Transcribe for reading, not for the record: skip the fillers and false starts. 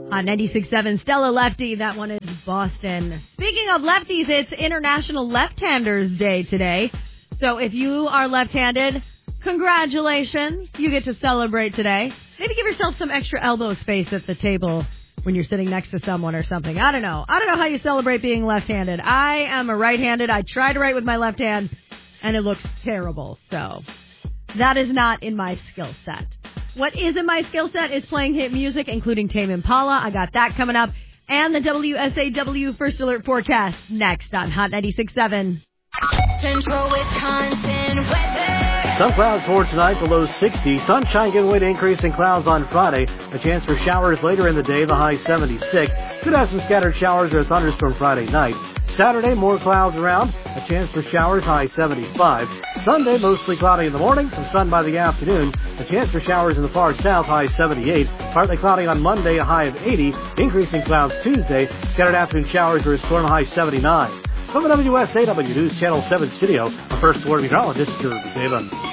On 96.7, Stella Lefty. That one is Boston. Speaking of lefties, it's International Left-Handers Day today. So if you are left-handed, congratulations. You get to celebrate today. Maybe give yourself some extra elbow space at the table when you're sitting next to someone or something. I don't know how you celebrate being left-handed. I am a right-handed. I try to write with my left hand, and it looks terrible. So that is not in my skill set. What is in my skill set is playing hit music, including Tame Impala. I got that coming up. And the WSAW First Alert Forecast next on Hot 96.7. Central Wisconsin weather. Some clouds for tonight, the low 60. Sunshine giving way to increasing clouds on Friday. A chance for showers later in the day, the high 76. Could have some scattered showers or thunderstorm Friday night. Saturday, more clouds around. A chance for showers, high 75. Sunday, mostly cloudy in the morning. Some sun by the afternoon. A chance for showers in the far south, high 78. Partly cloudy on Monday, a high of 80. Increasing clouds Tuesday. Scattered afternoon showers or a storm, high 79. From the WSAW News Channel 7 studio, our first alert meteorologist, Drew David.